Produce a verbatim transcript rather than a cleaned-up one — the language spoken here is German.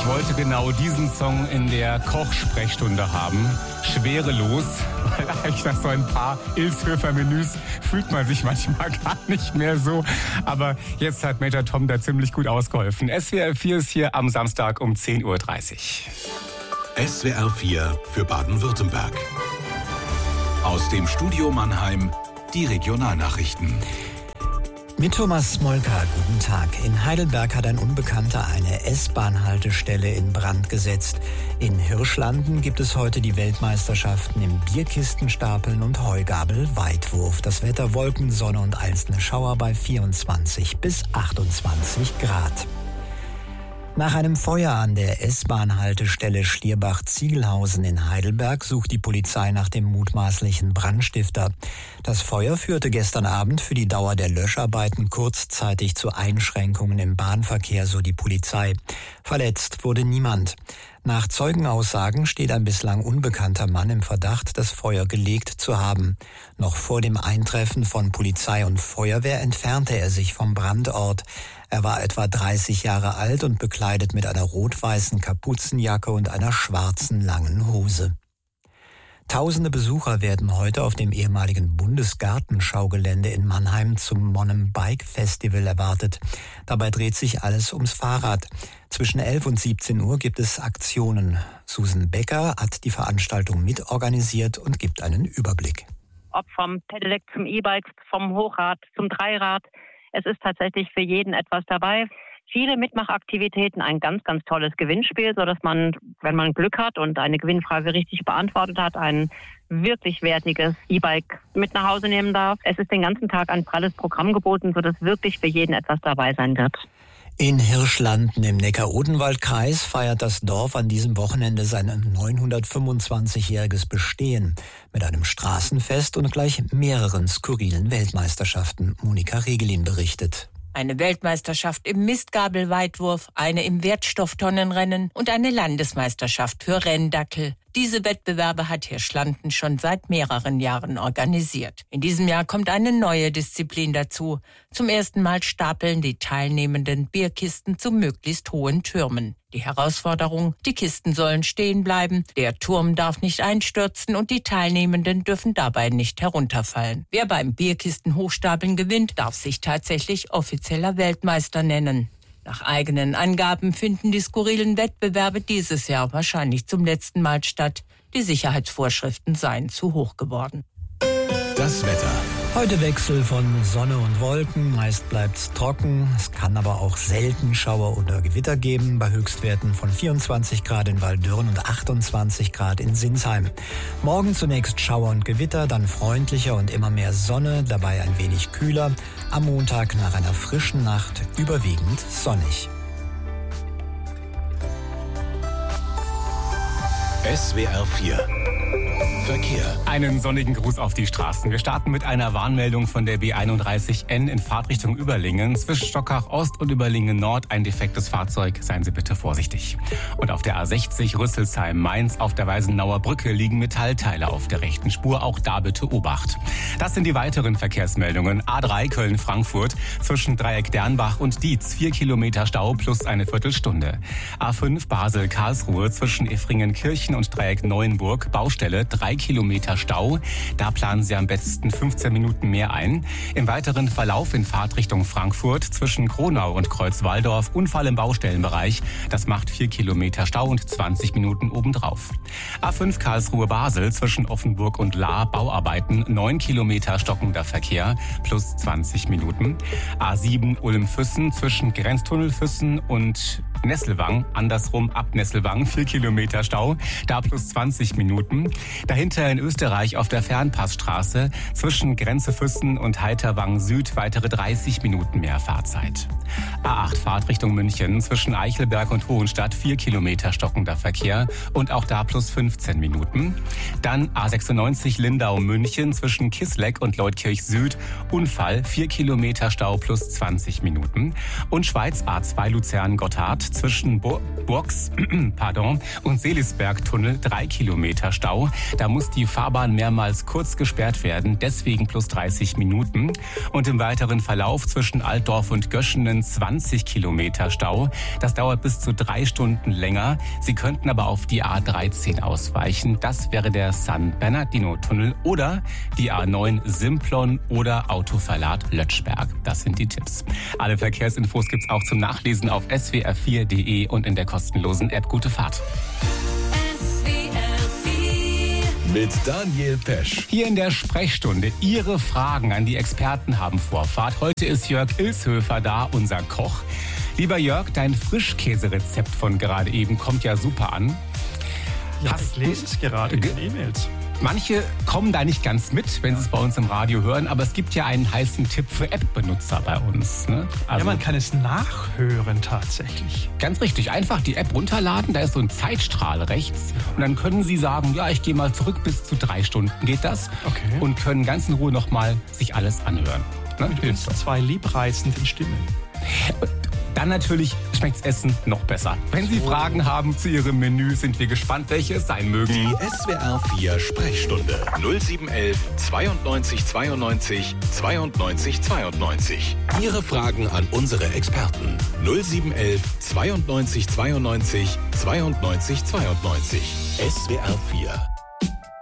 Ich wollte genau diesen Song in der Kochsprechstunde haben. Schwerelos, weil eigentlich nach so ein paar Ilshöfer-Menüs fühlt man sich manchmal gar nicht mehr so. Aber jetzt hat Major Tom da ziemlich gut ausgeholfen. S W R vier ist hier am Samstag um zehn Uhr dreißig. S W R vier für Baden-Württemberg. Aus dem Studio Mannheim die Regionalnachrichten. Mit Thomas Smolka, guten Tag. In Heidelberg hat ein Unbekannter eine S-Bahn-Haltestelle in Brand gesetzt. In Hirschlanden gibt es heute die Weltmeisterschaften im Bierkistenstapeln und Heugabel-Weitwurf. Das Wetter Wolken, Sonne und einzelne Schauer bei vierundzwanzig bis achtundzwanzig Grad. Nach einem Feuer an der S-Bahn-Haltestelle Schlierbach-Ziegelhausen in Heidelberg sucht die Polizei nach dem mutmaßlichen Brandstifter. Das Feuer führte gestern Abend für die Dauer der Löscharbeiten kurzzeitig zu Einschränkungen im Bahnverkehr, so die Polizei. Verletzt wurde niemand. Nach Zeugenaussagen steht ein bislang unbekannter Mann im Verdacht, das Feuer gelegt zu haben. Noch vor dem Eintreffen von Polizei und Feuerwehr entfernte er sich vom Brandort. Er war etwa dreißig Jahre alt und bekleidet mit einer rot-weißen Kapuzenjacke und einer schwarzen langen Hose. Tausende Besucher werden heute auf dem ehemaligen Bundesgartenschaugelände in Mannheim zum Monnem Bike Festival erwartet. Dabei dreht sich alles ums Fahrrad. Zwischen elf und siebzehn Uhr gibt es Aktionen. Susan Becker hat die Veranstaltung mitorganisiert und gibt einen Überblick. Ob vom Pedelec zum E-Bike, vom Hochrad zum Dreirad. Es ist tatsächlich für jeden etwas dabei. Viele Mitmachaktivitäten, ein ganz, ganz tolles Gewinnspiel, sodass man, wenn man Glück hat und eine Gewinnfrage richtig beantwortet hat, ein wirklich wertiges E-Bike mit nach Hause nehmen darf. Es ist den ganzen Tag ein pralles Programm geboten, sodass wirklich für jeden etwas dabei sein wird. In Hirschlanden im Neckar-Odenwald-Kreis feiert das Dorf an diesem Wochenende sein neunhundertfünfundzwanzigjähriges Bestehen mit einem Straßenfest und gleich mehreren skurrilen Weltmeisterschaften. Monika Regelin berichtet. Eine Weltmeisterschaft im Mistgabelweitwurf, eine im Wertstofftonnenrennen und eine Landesmeisterschaft für Renndackel. Diese Wettbewerbe hat Hirschlanden schon seit mehreren Jahren organisiert. In diesem Jahr kommt eine neue Disziplin dazu. Zum ersten Mal stapeln die Teilnehmenden Bierkisten zu möglichst hohen Türmen. Die Herausforderung, die Kisten sollen stehen bleiben, der Turm darf nicht einstürzen und die Teilnehmenden dürfen dabei nicht herunterfallen. Wer beim Bierkistenhochstapeln gewinnt, darf sich tatsächlich offizieller Weltmeister nennen. Nach eigenen Angaben finden die skurrilen Wettbewerbe dieses Jahr wahrscheinlich zum letzten Mal statt. Die Sicherheitsvorschriften seien zu hoch geworden. Das Wetter. Heute Wechsel von Sonne und Wolken, meist bleibt's trocken. Es kann aber auch selten Schauer oder Gewitter geben, bei Höchstwerten von vierundzwanzig Grad in Waldürn und achtundzwanzig Grad in Sinsheim. Morgen zunächst Schauer und Gewitter, dann freundlicher und immer mehr Sonne, dabei ein wenig kühler. Am Montag nach einer frischen Nacht überwiegend sonnig. S W R vier Verkehr. Einen sonnigen Gruß auf die Straßen. Wir starten mit einer Warnmeldung von der B einunddreißig N in Fahrtrichtung Überlingen. Zwischen Stockach Ost und Überlingen Nord ein defektes Fahrzeug. Seien Sie bitte vorsichtig. Und auf der A sechzig Rüsselsheim-Mainz auf der Weisenauer Brücke liegen Metallteile auf der rechten Spur. Auch da bitte Obacht. Das sind die weiteren Verkehrsmeldungen. A drei Köln-Frankfurt zwischen Dreieck Dernbach und Dietz. Vier Kilometer Stau plus eine Viertelstunde. A fünf Basel-Karlsruhe zwischen Effringen-Kirchen und Dreieck Neuenburg. Baustelle drei Kilometer Stau. Da planen Sie am besten fünfzehn Minuten mehr ein. Im weiteren Verlauf in Fahrtrichtung Frankfurt zwischen Kronau und Kreuzwaldorf Unfall im Baustellenbereich. Das macht vier Kilometer Stau und zwanzig Minuten obendrauf. A fünf Karlsruhe-Basel zwischen Offenburg und Lahr Bauarbeiten. neun Kilometer stockender Verkehr plus zwanzig Minuten. A sieben Ulm-Füssen zwischen Grenztunnel-Füssen und Nesselwang. Andersrum ab Nesselwang vier Kilometer Stau. Da plus zwanzig Minuten. Dahinter in Österreich auf der Fernpassstraße zwischen Grenze Füssen und Heiterwang Süd weitere dreißig Minuten mehr Fahrzeit. A acht Fahrtrichtung München zwischen Eichelberg und Hohenstadt vier Kilometer stockender Verkehr und auch da plus fünfzehn Minuten. Dann A sechsundneunzig Lindau München zwischen Kisleck und Leutkirch Süd Unfall vier Kilometer Stau plus zwanzig Minuten. Und Schweiz A zwei Luzern Gotthard zwischen Bo- Burgs pardon, und Seelisbergtunnel drei Kilometer Stau. Da muss die Fahrbahn mehrmals kurz gesperrt werden, deswegen plus dreißig Minuten. Und im weiteren Verlauf zwischen Altdorf und Göschenen zwanzig Kilometer Stau. Das dauert bis zu drei Stunden länger. Sie könnten aber auf die A dreizehn ausweichen. Das wäre der San Bernardino-Tunnel oder die A neun Simplon oder Autoverlad Lötschberg. Das sind die Tipps. Alle Verkehrsinfos gibt's auch zum Nachlesen auf s w r vier punkt d e und in der kostenlosen App Gute Fahrt. Mit Daniel Pesch. Hier in der Sprechstunde. Ihre Fragen an die Experten haben Vorfahrt. Heute ist Jörg Ilshöfer da, unser Koch. Lieber Jörg, dein Frischkäserezept von gerade eben kommt ja super an. Ja, Hast ich lese es gerade in den E-Mails. Manche kommen da nicht ganz mit, wenn sie es bei uns im Radio hören, aber es gibt ja einen heißen Tipp für App-Benutzer bei uns. Ne? Also ja, man kann es nachhören tatsächlich. Ganz richtig, einfach die App runterladen, da ist so ein Zeitstrahl rechts und dann können Sie sagen, ja, ich gehe mal zurück, bis zu drei Stunden geht das. Okay. Und können ganz in Ruhe nochmal sich alles anhören. Ne? Mit Hilft uns doch. zwei liebreizenden Stimmen. Dann natürlich schmeckt's Essen noch besser. Wenn Sie Fragen haben zu Ihrem Menü, sind wir gespannt, welche es sein mögen. Die S W R vier Sprechstunde null sieben eins eins zweiundneunzig zweiundneunzig zweiundneunzig zweiundneunzig. Ihre Fragen an unsere Experten null sieben eins eins zweiundneunzig zweiundneunzig zweiundneunzig zweiundneunzig. S W R vier